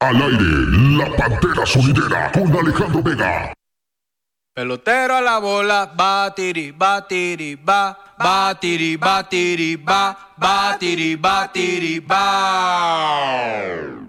Al aire, la Pantera Sonidera con Alejandro Vega. Pelotero a la bola, batiri, batiri, ba, batiri, batiri, ba, batiri, batiri, ba.